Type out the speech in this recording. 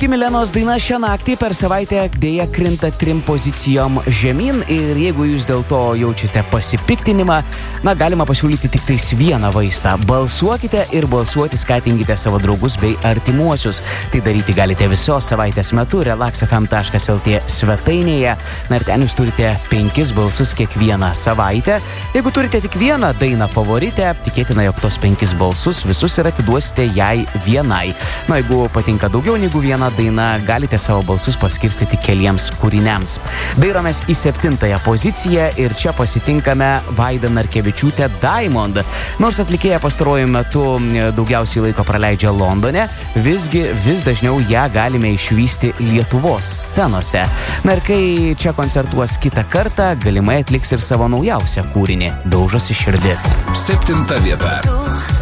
Puikiai Milenos daina šią naktį per savaitę dėja krinta 3 pozicijom žemyn ir jeigu jūs dėl to jaučiate pasipiktinimą, galima pasiūlyti tik tais vieną vaistą. Balsuokite ir balsuoti skatinkite savo draugus bei artimuosius. Tai daryti galite visos savaitės metu relaxfm.lt svetainėje. Ir ten jūs turite 5 balsus kiekvieną savaitę. Jeigu turite tik vieną dainą favoritę, tikėtina, jog tos 5 balsus visus ir atiduosite jai vienai. Jeigu patinka daugiau negu viena daina, galite savo balsus paskirstyti keliems kūriniams. Dairomės į 7 poziciją ir čia pasitinkame Vaidą Narkevičiūtę Diamond. Nors atlikėja pastaruoju metu daugiausiai laiko praleidžia Londone, visgi vis dažniau ją galime išvysti Lietuvos scenose. Ir kai čia koncertuos kitą kartą, galimai atliks ir savo naujausią kūrinį Daužosi širdis. 7 vieta.